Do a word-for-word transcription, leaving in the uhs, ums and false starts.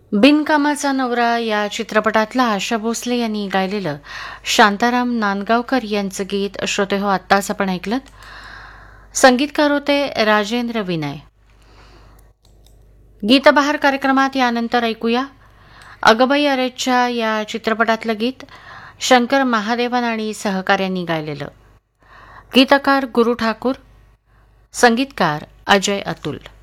बिनकामाचा नवरा या चित्रपटातला आशा भोसले यांनी गायलेलं शांताराम नांदगावकर यांचं गीत श्रोते हो आत्ताच आपण ऐकलं. संगीतकार होते राजेंद्र विनय. गीतबहार कार्यक्रमात यानंतर ऐकूया अगबाई अरेच्या या चित्रपटातलं गीत शंकर महादेवन आणि सहकार्यांनी गायलेलं. गीतकार गुरु ठाकूर, संगीतकार अजय अतुल.